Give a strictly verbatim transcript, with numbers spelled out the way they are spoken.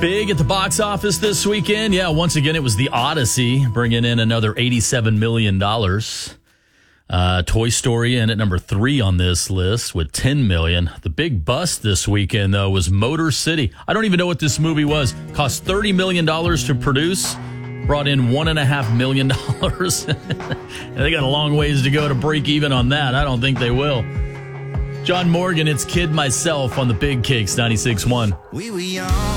Big at the box office this weekend. Yeah, once again, it was The Odyssey, bringing in another eighty-seven million dollars. Uh, Toy Story in at number three on this list with ten million dollars. The big bust this weekend, though, was Motor City. I don't even know what this movie was. Cost thirty million dollars to produce. Brought in one point five million dollars. And they got a long ways to go to break even on that. I don't think they will. John Morgan, it's Kid Myself on the Big Kicks ninety-six point one. We were young.